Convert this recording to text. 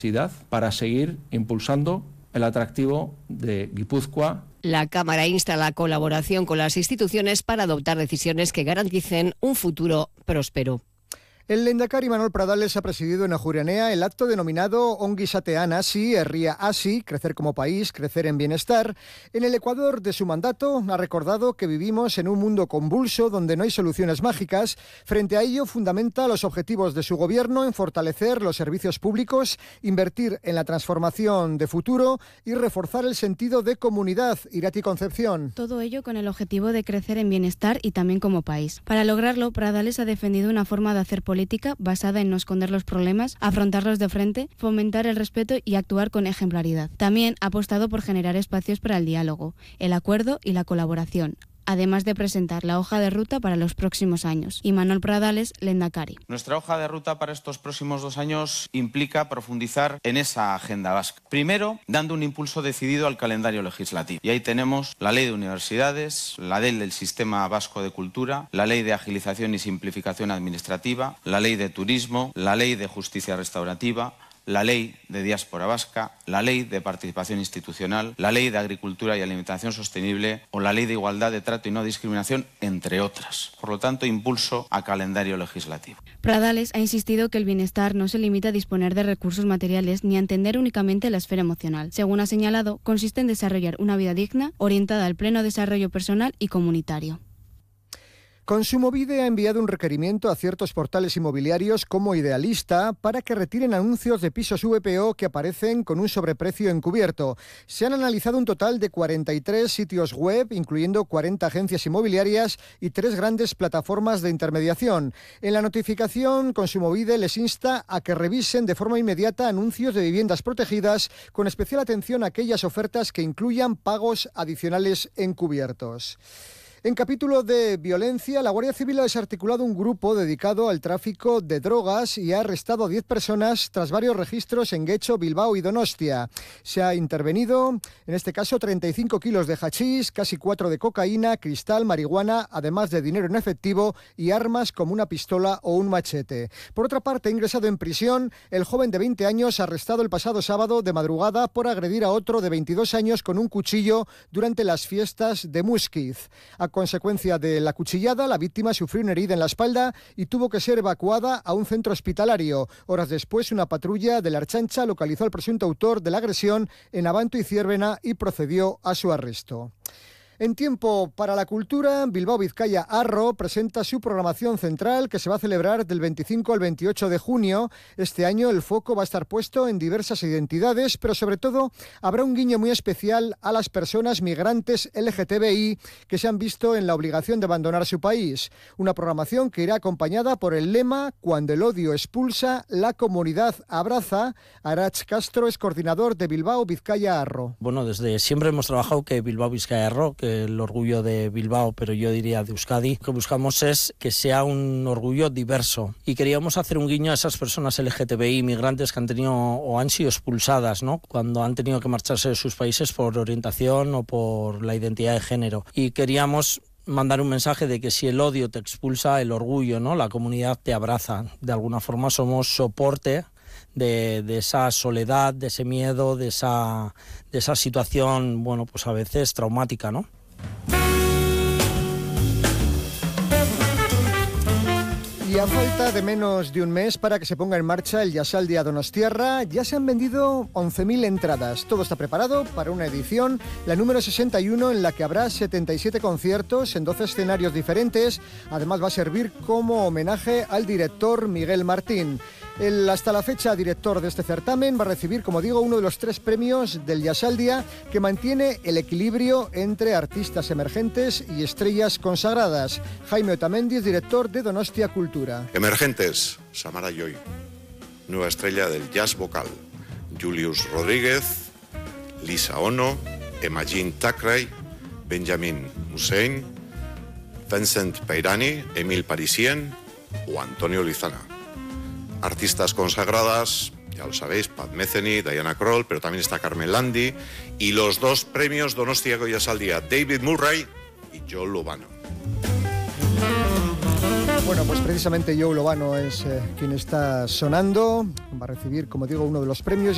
para seguir impulsando el atractivo de Guipúzcoa. La Cámara insta a la colaboración con las instituciones para adoptar decisiones que garanticen un futuro próspero. El lehendakari Manuel Pradales ha presidido en Ajuria el acto denominado Ongi Izatean Hasi, Herria Hasi, crecer como país, crecer en bienestar. En el Ecuador de su mandato ha recordado que vivimos en un mundo convulso donde no hay soluciones mágicas. Frente a ello, fundamenta los objetivos de su gobierno en fortalecer los servicios públicos, invertir en la transformación de futuro y reforzar el sentido de comunidad. Irati Concepción. Todo ello con el objetivo de crecer en bienestar y también como país. Para lograrlo, Pradales ha defendido una forma de hacer política basada en no esconder los problemas, afrontarlos de frente, fomentar el respeto y actuar con ejemplaridad. También ha apostado por generar espacios para el diálogo, el acuerdo y la colaboración, además de presentar la hoja de ruta para los próximos años. Y Manuel Pradales, lehendakari. Nuestra hoja de ruta para estos próximos 2 años implica profundizar en esa agenda vasca. Primero, dando un impulso decidido al calendario legislativo. Y ahí tenemos la Ley de Universidades, la Ley del Sistema Vasco de Cultura, la Ley de Agilización y Simplificación Administrativa, la Ley de Turismo, la Ley de Justicia Restaurativa, la Ley de Diáspora Vasca, la Ley de Participación Institucional, la Ley de Agricultura y Alimentación Sostenible o la Ley de Igualdad de Trato y No Discriminación, entre otras. Por lo tanto, impulso a calendario legislativo. Pradales ha insistido que el bienestar no se limita a disponer de recursos materiales ni a entender únicamente la esfera emocional. Según ha señalado, consiste en desarrollar una vida digna, orientada al pleno desarrollo personal y comunitario. Kontsumobide ha enviado un requerimiento a ciertos portales inmobiliarios como Idealista para que retiren anuncios de pisos VPO que aparecen con un sobreprecio encubierto. Se han analizado un total de 43 sitios web, incluyendo 40 agencias inmobiliarias y 3 grandes plataformas de intermediación. En la notificación, Kontsumobide les insta a que revisen de forma inmediata anuncios de viviendas protegidas, con especial atención a aquellas ofertas que incluyan pagos adicionales encubiertos. En capítulo de violencia, la Guardia Civil ha desarticulado un grupo dedicado al tráfico de drogas y ha arrestado a 10 personas tras varios registros en Getxo, Bilbao y Donostia. Se ha intervenido, en este caso, 35 kilos de hachís, casi 4 de cocaína, cristal, marihuana, además de dinero en efectivo y armas como una pistola o un machete. Por otra parte, ha ingresado en prisión el joven de 20 años arrestado el pasado sábado de madrugada por agredir a otro de 22 años con un cuchillo durante las fiestas de Muskiz. A consecuencia de la cuchillada, la víctima sufrió una herida en la espalda y tuvo que ser evacuada a un centro hospitalario. Horas después, una patrulla de la Ertzaintza localizó al presunto autor de la agresión en Abanto y Ziérbena y procedió a su arresto. En tiempo para la cultura, Bilbao Vizcaya Arro presenta su programación central que se va a celebrar del 25 al 28 de junio. Este año el foco va a estar puesto en diversas identidades, pero sobre todo habrá un guiño muy especial a las personas migrantes LGTBI que se han visto en la obligación de abandonar su país. Una programación que irá acompañada por el lema "Cuando el odio expulsa, la comunidad abraza". Arach Castro es coordinador de Bilbao Vizcaya Arro. Bueno, desde siempre hemos trabajado que Bilbao Vizcaya Arro, que el orgullo de Bilbao, pero yo diría de Euskadi, lo que buscamos es que sea un orgullo diverso y queríamos hacer un guiño a esas personas LGTBI, migrantes que han tenido o han sido expulsadas, ¿no?, cuando han tenido que marcharse de sus países por orientación o por la identidad de género, y queríamos mandar un mensaje de que si el odio te expulsa, el orgullo, ¿no?, la comunidad te abraza. De alguna forma somos soporte de esa soledad, de ese miedo, de esa situación, bueno, pues a veces traumática, ¿no? Y a falta de menos de un mes para que se ponga en marcha el Jazzaldia Donostiarra, ya se han vendido 11.000 entradas. Todo está preparado para una edición, la número 61, en la que habrá 77 conciertos en 12 escenarios diferentes. Además va a servir como homenaje al director Miguel Martín. El hasta la fecha director de este certamen va a recibir, como digo, uno de los 3 premios del Jazzaldia, que mantiene el equilibrio entre artistas emergentes y estrellas consagradas. Jaime Otamendi es director de Donostia Cultura. Emergentes, Samara Joy, nueva estrella del jazz vocal. Julius Rodríguez, Lisa Ono, Emma-Jean Thackeray, Benjamin Hussein, Vincent Peirani, Emile Parisien o Antonio Lizana. Artistas consagradas, ya lo sabéis, Pat Metheny, Diana Kroll, pero también está Carmen Landi, y los 2 premios Donostiako Jazzaldia, David Murray y Joe Lovano. Bueno, pues precisamente Joe Lovano es quien está sonando, va a recibir, como digo, uno de los premios.